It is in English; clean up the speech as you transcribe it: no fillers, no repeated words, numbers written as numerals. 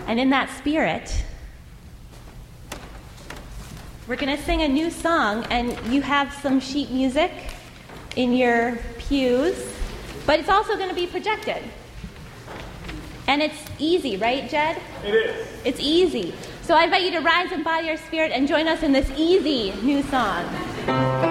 And in that spirit, we're going to sing a new song, and you have some sheet music in your pews, but it's also going to be projected. And it's easy, right, Jed? It is. It's easy. So I invite you to rise in body or spirit and join us in this easy new song.